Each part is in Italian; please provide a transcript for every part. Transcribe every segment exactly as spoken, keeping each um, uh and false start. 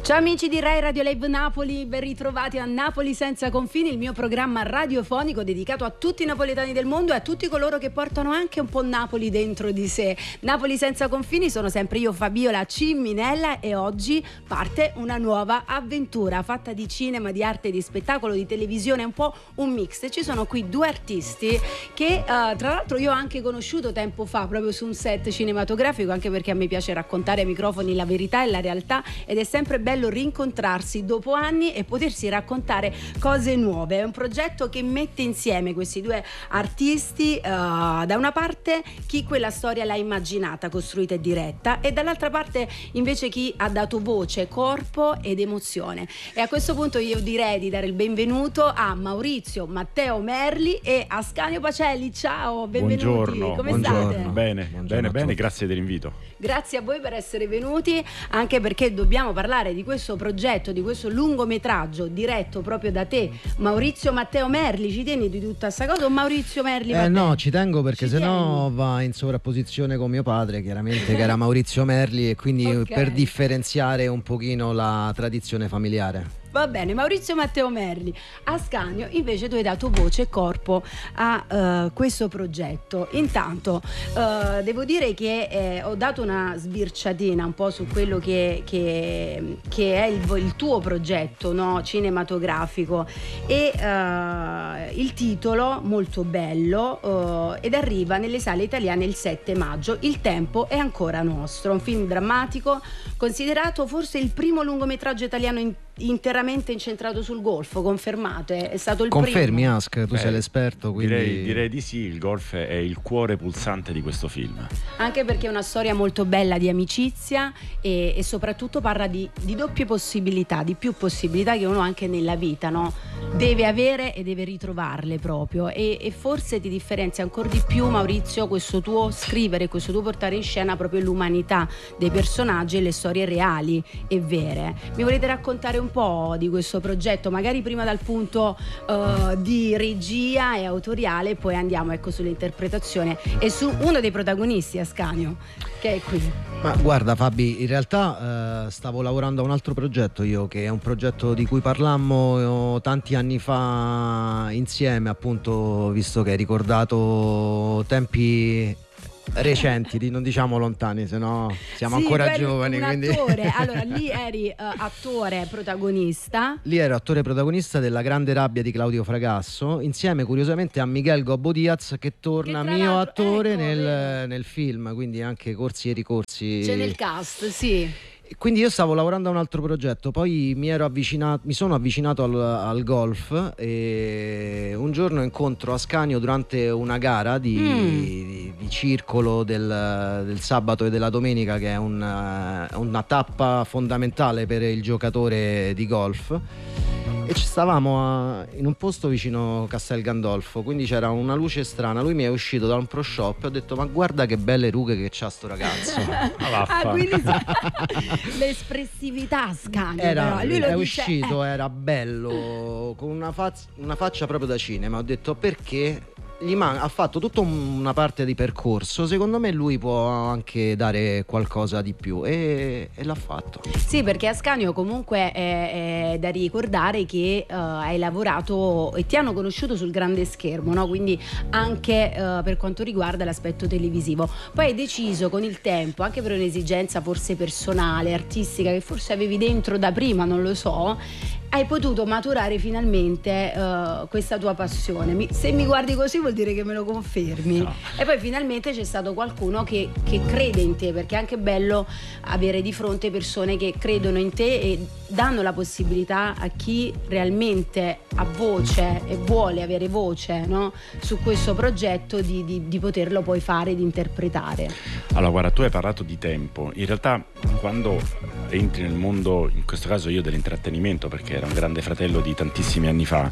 Ciao amici di Rai Radio Live Napoli, ben ritrovati a Napoli Senza Confini, il mio programma radiofonico dedicato a tutti i napoletani del mondo e a tutti coloro che portano anche un po' Napoli dentro di sé. Napoli Senza Confini sono sempre io, Fabiola Cimminella, e oggi parte una nuova avventura fatta di cinema, di arte, di spettacolo, di televisione, un po' un mix. E ci sono qui due artisti che uh, tra l'altro io ho anche conosciuto tempo fa proprio su un set cinematografico, anche perché a me piace raccontare ai microfoni la verità e la realtà, ed è sempre bello rincontrarsi dopo anni e potersi raccontare cose nuove. È un progetto che mette insieme questi due artisti, uh, da una parte chi quella storia l'ha immaginata, costruita e diretta, e dall'altra parte invece chi ha dato voce, corpo ed emozione. E a questo punto io direi di dare il benvenuto a Maurizio Matteo Merli e Ascanio Pacelli. Ciao, benvenuti. Buongiorno. Come buongiorno. state? Bene, Buongiorno bene, a bene, tutti. grazie dell'invito. Grazie a voi per essere venuti, anche perché dobbiamo parlare di questo progetto, di questo lungometraggio diretto proprio da te, Maurizio Matteo Merli. Ci tieni di tutta sta cosa o Maurizio Merli? Eh no, ci tengo perché Ci sennò tieni? va in sovrapposizione con mio padre, chiaramente, che era Maurizio Merli, e quindi Ok. per differenziare un pochino la tradizione familiare. Va bene, Maurizio Matteo Merli. Ascanio, invece tu hai dato voce e corpo a uh, questo progetto. Intanto uh, devo dire che eh, ho dato una sbirciatina un po' su quello che, che, che è il, il tuo progetto, no? Cinematografico, e uh, il titolo molto bello, uh, ed arriva nelle sale italiane il sette maggio. Il tempo è ancora nostro, un film drammatico considerato forse il primo lungometraggio italiano in interamente incentrato sul golfo. Confermate? È stato il Confermi, primo? Ask, tu Beh, sei l'esperto, quindi Direi, direi di sì, il golf è il cuore pulsante di questo film. Anche perché è una storia molto bella di amicizia e, e soprattutto parla di, di doppie possibilità, di più possibilità che uno anche nella vita, no? Deve avere e deve ritrovarle proprio, e, e forse ti differenzia ancora di più, Maurizio, questo tuo scrivere, questo tuo portare in scena proprio l'umanità dei personaggi e le storie reali e vere. Mi volete raccontare un po' di questo progetto, magari prima dal punto uh, di regia e autoriale, poi andiamo ecco sull'interpretazione e su uno dei protagonisti, Ascanio, che è qui. Ma guarda Fabi, in realtà eh, stavo lavorando a un altro progetto io, che è un progetto di cui parlammo eh, tanti anni fa insieme, appunto, visto che hai ricordato tempi recenti, di- non diciamo lontani, se no siamo Sì, ancora tu eri giovani, un quindi attore. Allora lì eri uh, attore protagonista. lì ero attore protagonista della Grande Rabbia di Claudio Fragasso, insieme curiosamente a Miguel Gobbo Diaz, che torna Che tra mio l'altro- attore ecco, nel, vero. nel film, quindi anche corsi e ricorsi. C'è nel cast, sì. Quindi io stavo lavorando a un altro progetto, poi mi ero avvicinato, mi sono avvicinato al, al golf, e un giorno incontro Ascanio durante una gara di, Mm. di- di circolo del, del sabato e della domenica, che è un, eh, una tappa fondamentale per il giocatore di golf. E ci stavamo a- in un posto vicino Castel Gandolfo, quindi c'era una luce strana. Lui mi è uscito da un pro shop e ho detto: ma guarda che belle rughe che c'ha sto ragazzo. Ah, quindi sì. L'espressività Ascanio, Era, però lui lo è dice, uscito, eh. era bello, con una, faz- una faccia proprio da cinema. Ho detto: perché gli man- ha fatto tutta un- una parte di percorso, secondo me lui può anche dare qualcosa di più, e, e l'ha fatto. Sì, perché Ascanio comunque è, è da ricordare che uh, hai lavorato e ti hanno conosciuto sul grande schermo, no? Quindi anche uh, per quanto riguarda l'aspetto televisivo. Poi hai deciso con il tempo, anche per un'esigenza forse personale, artistica, che forse avevi dentro da prima, non lo so, hai potuto maturare finalmente uh, questa tua passione. Mi- se mi guardi così vuol dire che me lo confermi. No. E poi finalmente c'è stato qualcuno che, che crede in te, perché è anche bello avere di fronte persone che credono in te e danno la possibilità a chi realmente ha voce e vuole avere voce, no? Su questo progetto di, di, di poterlo poi fare, di interpretare. Allora, guarda, tu hai parlato di tempo. In realtà, quando entri nel mondo, in questo caso io dell'intrattenimento, perché era un grande fratello di tantissimi anni fa,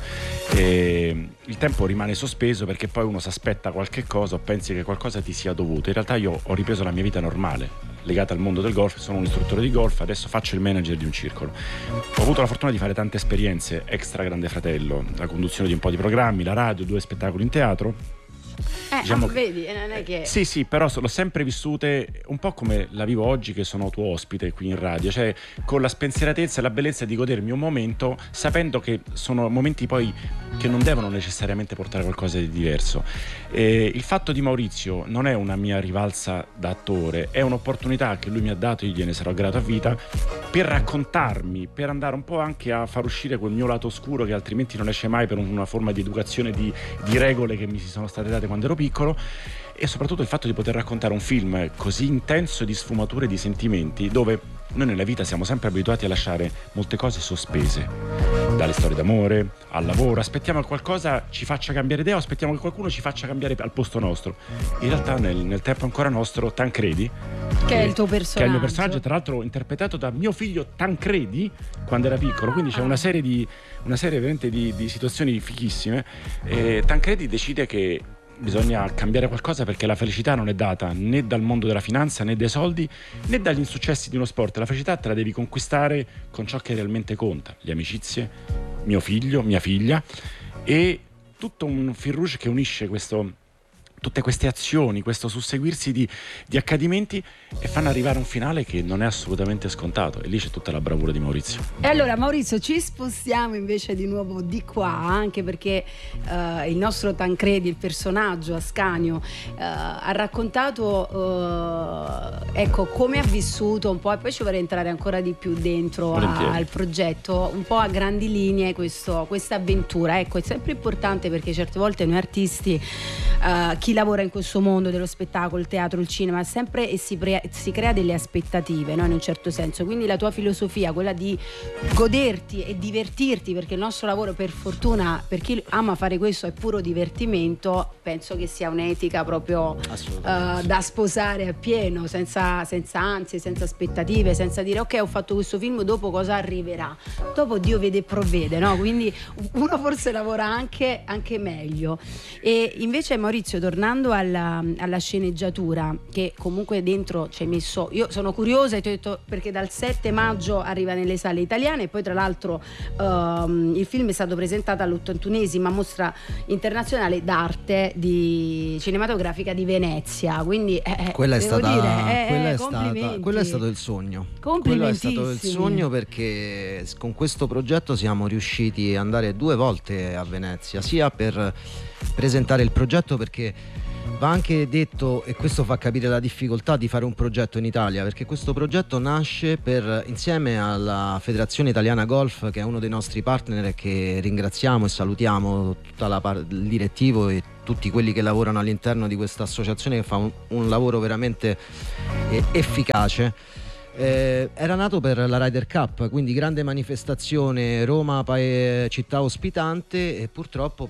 e il tempo rimane sospeso perché poi uno si aspetta qualche cosa o pensi che qualcosa ti sia dovuto. In realtà io ho ripreso la mia vita normale, legata al mondo del golf, sono un istruttore di golf, adesso faccio il manager di un circolo. Ho avuto la fortuna di fare tante esperienze extra Grande Fratello, la conduzione di un po' di programmi, la radio, due spettacoli in teatro. Eh, diciamo ah, vedi, non è che... Sì, sì, però l'ho sempre vissute un po' come la vivo oggi che sono tuo ospite qui in radio, cioè con la spensieratezza e la bellezza di godermi un momento sapendo che sono momenti poi che non devono necessariamente portare a qualcosa di diverso. E il fatto di Maurizio non è una mia rivalsa da attore, è un'opportunità che lui mi ha dato, io gliene sarò grato a vita, per raccontarmi, per andare un po' anche a far uscire quel mio lato oscuro che altrimenti non esce mai per una forma di educazione, di, di regole che mi si sono state date quando ero piccolo, e soprattutto il fatto di poter raccontare un film così intenso di sfumature di sentimenti, dove noi nella vita siamo sempre abituati a lasciare molte cose sospese, dalle storie d'amore al lavoro, aspettiamo che qualcosa ci faccia cambiare idea o aspettiamo che qualcuno ci faccia cambiare al posto nostro. In realtà nel, nel tempo ancora nostro Tancredi, che è il tuo personaggio, che è il mio personaggio, tra l'altro interpretato da mio figlio Tancredi quando era piccolo, quindi c'è una serie di una serie veramente di, di situazioni fighissime. E Tancredi decide che bisogna cambiare qualcosa perché la felicità non è data né dal mondo della finanza, né dai soldi, né dagli insuccessi di uno sport. La felicità te la devi conquistare con ciò che realmente conta: le amicizie, mio figlio, mia figlia, e tutto un fil rouge che unisce questo, tutte queste azioni, questo susseguirsi di, di accadimenti, e fanno arrivare a un finale che non è assolutamente scontato, e lì c'è tutta la bravura di Maurizio. E allora Maurizio, ci spostiamo invece di nuovo di qua, anche perché uh, il nostro Tancredi, il personaggio Ascanio, uh, ha raccontato uh, ecco come ha vissuto un po', e poi ci vorrei entrare ancora di più dentro a, al progetto, un po' a grandi linee questa avventura. Ecco, è sempre importante perché certe volte noi artisti, uh, chi lavora in questo mondo dello spettacolo, il teatro, il cinema, sempre e si, pre- si crea delle aspettative, no? In un certo senso. Quindi la tua filosofia, quella di goderti e divertirti, perché il nostro lavoro, per fortuna, per chi ama fare questo, è puro divertimento, penso che sia un'etica proprio uh, da sposare appieno, senza, senza ansie, senza aspettative, senza dire ok, ho fatto questo film, dopo cosa arriverà? Dopo Dio vede e provvede, no? Quindi uno forse lavora anche, anche meglio. E invece Maurizio, tornando alla, alla sceneggiatura, che comunque dentro ci hai messo, io sono curiosa e ti ho detto perché dal sette maggio arriva nelle sale italiane, e poi tra l'altro um, il film è stato presentato all'ottantunesima mostra internazionale d'arte di cinematografica di Venezia, quindi eh, quella è stata, dire, eh, quella, è complimenti. stata quello è stato il sogno. Quello è stato il sogno, perché con questo progetto siamo riusciti ad andare due volte a Venezia, sia per presentare il progetto, perché va anche detto, e questo fa capire la difficoltà di fare un progetto in Italia, perché questo progetto nasce per, insieme alla Federazione Italiana Golf, che è uno dei nostri partner, che ringraziamo e salutiamo, tutta la par- il direttivo e tutti quelli che lavorano all'interno di questa associazione, che fa un, un lavoro veramente eh, efficace. Eh, era nato per la Ryder Cup, quindi grande manifestazione, Roma pae, città ospitante, e purtroppo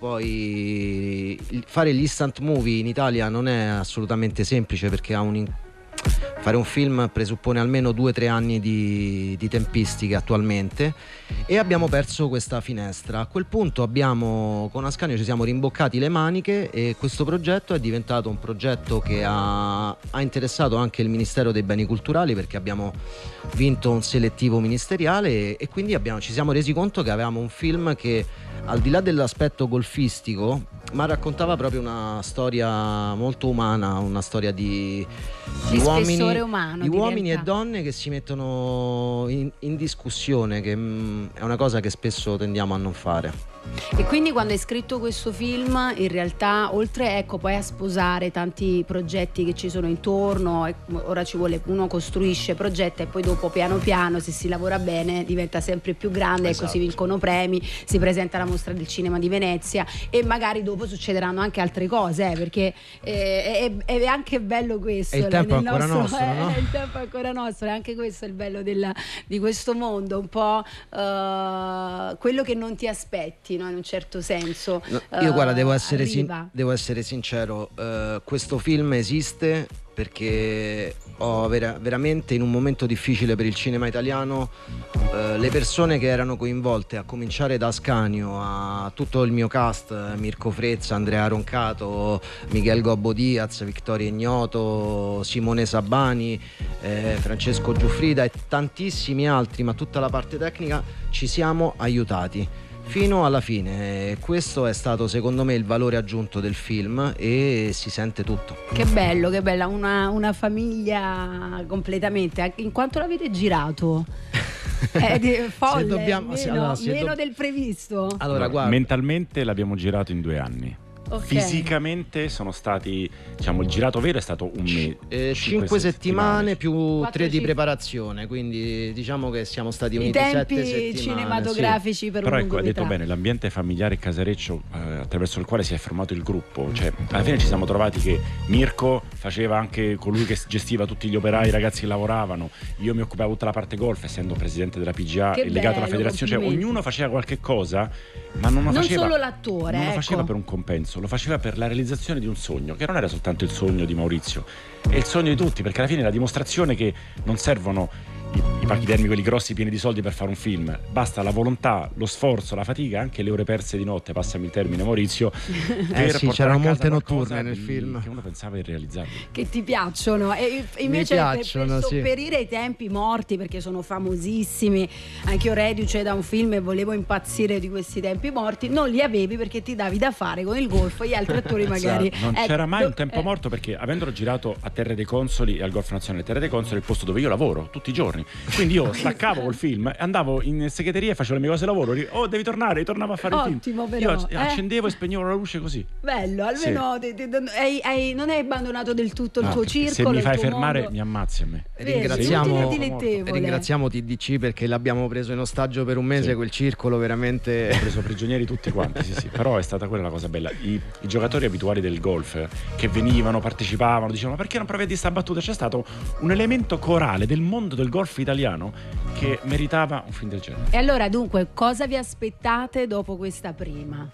poi fare gli instant movie in Italia non è assolutamente semplice, perché ha un, fare un film presuppone almeno due o tre anni di, di tempistiche attualmente, e abbiamo perso questa finestra. A quel punto abbiamo, con Ascanio ci siamo rimboccati le maniche, e questo progetto è diventato un progetto che ha, ha interessato anche il Ministero dei Beni Culturali, perché abbiamo vinto un selettivo ministeriale, e, e quindi abbiamo, ci siamo resi conto che avevamo un film che, al di là dell'aspetto golfistico, ma raccontava proprio una storia molto umana, una storia di, di, di uomini, umano, di di uomini e realtà. donne che si mettono in, in discussione, che mh, è una cosa che spesso tendiamo a non fare. E quindi quando hai scritto questo film, in realtà, oltre ecco poi a sposare tanti progetti che ci sono intorno, e ora ci vuole, uno costruisce, progetta, e poi dopo piano piano, se si lavora bene, diventa sempre più grande, esatto. E così vincono premi, si presenta alla mostra del cinema di Venezia, e magari dopo succederanno anche altre cose, eh, perché eh, è, è anche bello questo. E il tempo è ancora nostro, nostro, no? eh, il tempo è ancora nostro, e anche questo è il bello della, di questo mondo, un po' uh, quello che non ti aspetti, no? In un certo senso. No, io guarda, devo essere, arriva. sin- devo essere sincero, uh, questo film esiste perché ho vera- veramente, in un momento difficile per il cinema italiano, uh, le persone che erano coinvolte, a cominciare da Ascanio a tutto il mio cast, Mirko Frezza, Andrea Roncato, Miguel Gobbo Diaz, Vittorio Ignoto, Simone Sabani, eh, Francesco Giuffrida e tantissimi altri, ma tutta la parte tecnica, ci siamo aiutati. fino alla fine. Questo è stato secondo me il valore aggiunto del film e si sente tutto. Che bello, che bella, una, una famiglia completamente. In quanto l'avete girato? È di folle, se dobbiamo, meno, se, allora, se meno do... del previsto. Allora, allora, guarda, mentalmente l'abbiamo girato in due anni. Okay. Fisicamente sono stati, diciamo, il girato vero è stato un mese, eh, cinque settimane più Quattro, tre di cinque. preparazione, quindi diciamo che siamo stati I uniti tempi sette settimane cinematografici sì. per Però un ecco, ha detto bene, l'ambiente familiare casareccio eh, attraverso il quale si è formato il gruppo, cioè alla fine ci siamo trovati che Mirko faceva anche colui che gestiva tutti gli operai, i ragazzi che lavoravano, io mi occupavo tutta la parte golf essendo presidente della P G A che e legato alla bello, federazione, cioè ognuno faceva qualche cosa, ma non lo non faceva solo l'attore, non lo ecco. faceva per un compenso, lo faceva per la realizzazione di un sogno, che non era soltanto il sogno di Maurizio, è il sogno di tutti, perché alla fine è la dimostrazione che non servono i, i pachidermi, quelli grossi pieni di soldi per fare un film, basta la volontà, lo sforzo, la fatica, anche le ore perse di notte, passami il termine Maurizio, per eh sì, portare c'erano a casa molte qualcosa notturne nel di- film che uno pensava irrealizzabile. Che ti piacciono e invece per- piacciono, per sì. sopperire ai tempi morti, perché sono famosissimi, anche io reduce da un film e volevo impazzire di questi tempi morti, non li avevi perché ti davi da fare con il golf, gli altri attori magari Non eh, c'era mai do- un tempo eh, morto, perché avendolo girato a Terre dei Consoli e al Golf Nazionale, Terre dei Consoli è il posto dove io lavoro tutti i giorni, quindi io staccavo col film e andavo in segreteria e facevo le mie cose di lavoro, ri- oh devi tornare, tornavo a fare il Ottimo, film, però, io eh. accendevo e spegnevo la luce così. bello, almeno ti- ti- hai- hai- non hai abbandonato del tutto il No, tuo perché circolo, se mi il fai tuo fermare mondo. mi ammazzi a me. Vedi, ringraziamo- utile e dilettevole. ringraziamo T D C perché l'abbiamo preso in ostaggio per un mese, Sì. quel circolo veramente Ho preso prigionieri tutti quanti, sì, sì. Però è stata quella la cosa bella. I, i giocatori abituali del golf eh, che venivano, partecipavano, dicevano: ma perché non provi a dire sta battuta? C'è stato un elemento corale del mondo del golf italiano che meritava un film del genere. E allora dunque cosa vi aspettate dopo questa prima?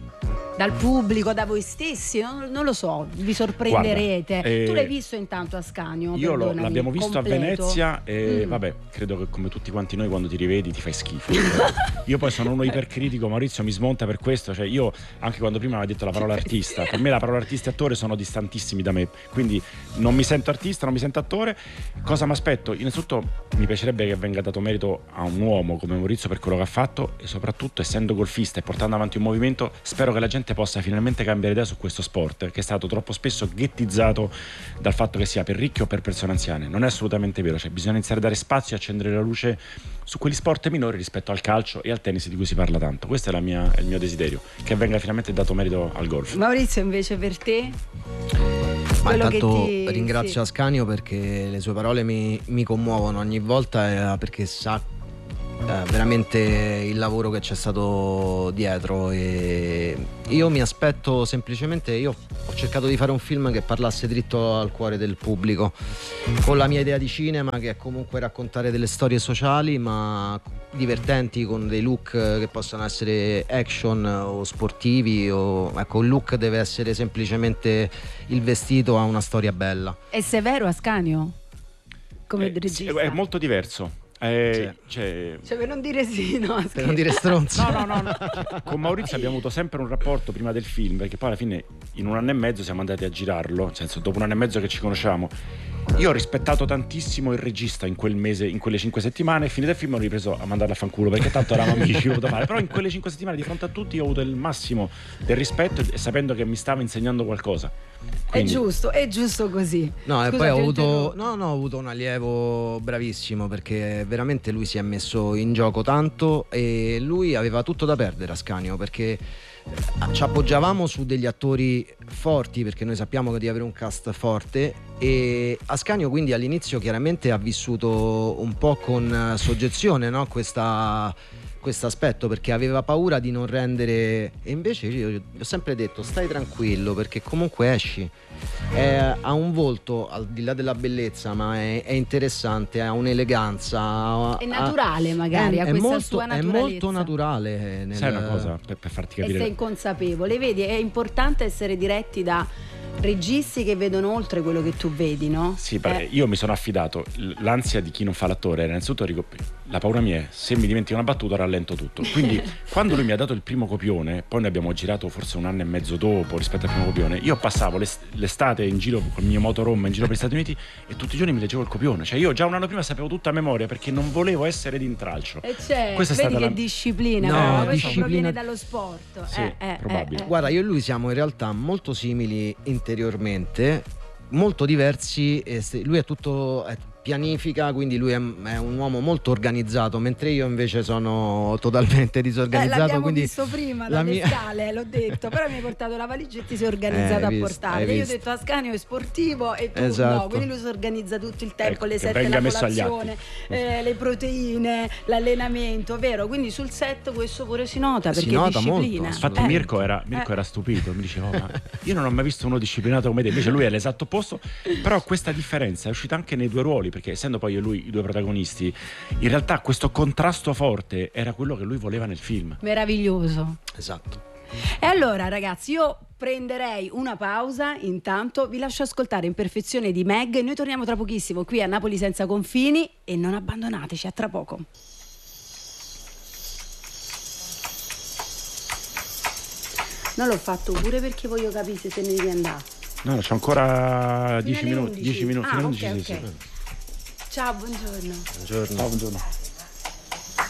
Dal pubblico, da voi stessi? Non, non lo so, vi sorprenderete. Guarda, eh, tu l'hai visto intanto Ascanio? Io lo- Perdonami, l'abbiamo visto completo. a Venezia e Mm. vabbè, credo che come tutti quanti noi quando ti rivedi ti fai schifo. Io poi sono uno ipercritico, Maurizio mi smonta per questo, cioè io anche quando prima aveva detto la parola artista, per me la parola artista e attore sono distantissimi da me, quindi non mi sento artista, non mi sento attore. Cosa mi aspetto? Innanzitutto mi piacerebbe che venga dato merito a un uomo come Maurizio per quello che ha fatto e soprattutto essendo golfista e portando avanti un movimento, spero che la gente possa finalmente cambiare idea su questo sport che è stato troppo spesso ghettizzato dal fatto che sia per ricchi o per persone anziane. Non è assolutamente vero, cioè bisogna iniziare a dare spazio e accendere la luce su quegli sport minori rispetto al calcio e al tennis di cui si parla tanto. Questo è, la mia, è il mio desiderio, che venga finalmente dato merito al golf. Maurizio invece per te? Ma Quello che intanto ti- ringrazio sì. Ascanio perché le sue parole mi, mi commuovono ogni volta, eh, perché sa eh, veramente il lavoro che c'è stato dietro e io mi aspetto semplicemente, io ho cercato di fare un film che parlasse dritto al cuore del pubblico con la mia idea di cinema, che è comunque raccontare delle storie sociali ma divertenti, con dei look che possono essere action o sportivi o, ecco, il look deve essere semplicemente il vestito a una storia bella. È severo Ascanio? Come Eh, regista? sì, è molto diverso. Eh, cioè, Cioè per non dire sì, no, Per non dire stronzo. No, no, no, no. Cioè, con Maurizio abbiamo avuto sempre un rapporto prima del film, perché poi alla fine in un anno e mezzo siamo andati a girarlo, nel senso dopo un anno e mezzo che ci conosciamo. Io ho rispettato tantissimo il regista in quel mese, in quelle cinque settimane, e finito il film ho ripreso a mandarlo a fanculo perché tanto eravamo amici, ho dovuto fare. Però in quelle cinque settimane di fronte a tutti io ho avuto il massimo del rispetto e sapendo che mi stava insegnando qualcosa. Quindi, È giusto, è giusto così. No, Scusa, e poi ho ti avuto, interrompo. no, no, ho avuto un allievo bravissimo perché veramente lui si è messo in gioco tanto e lui aveva tutto da perdere, Ascanio, perché eh, ci appoggiavamo su degli attori forti perché noi sappiamo di avere un cast forte e Ascanio quindi all'inizio chiaramente ha vissuto un po' con eh, soggezione, no? Questa questo aspetto perché aveva paura di non rendere e invece io gli ho sempre detto stai tranquillo perché comunque esci. È, ha un volto al di là della bellezza ma è, è interessante, ha un'eleganza, È ha- naturale magari, è, ha è questa molto, sua è naturalezza. molto naturale nel... sai una cosa per, per farti E capire? sei inconsapevole, vedi, è importante essere diretti da registi che vedono oltre quello che tu vedi, no? Sì, perché Eh, io mi sono affidato, l- l'ansia di chi non fa l'attore era innanzitutto ricop- la paura mia è, se mi dimentico una battuta rallento tutto. Quindi quando lui mi ha dato il primo copione, poi ne abbiamo girato forse un anno e mezzo dopo rispetto al primo copione, io passavo l'est- l'estate in giro con il mio motorhome in giro per gli Stati Uniti e tutti i giorni mi leggevo il copione. Cioè io già un anno prima sapevo tutta a memoria perché non volevo essere d'intralcio. E c'è, Questa è vedi stata che la... disciplina, No, però, questo disciplina- proviene dallo sport. Sì, eh, eh, probabile. eh, eh. Guarda, io e lui siamo in realtà molto simili interiormente, molto diversi. E se- lui è tutto è pianifica, quindi lui è, è un uomo molto organizzato, mentre io invece sono totalmente Eh, disorganizzato. l'abbiamo quindi visto prima la dalle mia- scale, l'ho detto, però mi hai portato la valigia e ti sei organizzato Eh, a hai visto, portare. hai Io ho visto. detto Ascanio è sportivo e tu Esatto. no, quindi lui si organizza tutto il tempo, Ecco, le che sette venga la messo agli colazione, atti. eh, le proteine, l'allenamento, vero? Quindi sul set questo pure si nota Si perché nota è disciplina. molto, Infatti Eh. Mirko, era, Mirko Eh. era stupito, mi diceva: "Oh, ma io non ho mai visto uno disciplinato come te", invece lui è l'esatto opposto. Però questa differenza è uscita anche nei due ruoli, perché essendo poi io e lui i due protagonisti, in realtà questo contrasto forte era quello che lui voleva nel film. Meraviglioso. Esatto. E allora ragazzi, io prenderei una pausa, intanto vi lascio ascoltare Imperfezione di Meg e noi torniamo tra pochissimo qui a Napoli senza confini e non abbandonateci, a tra poco. Non l'ho fatto pure perché voglio capire se te ne devi andare. No, no, c'ho ancora dieci alle minuti. undici. dieci minuti, Ah, fino alle ok, undici, sì, ok. sì. Ciao, buongiorno. Buongiorno. Ciao, buongiorno.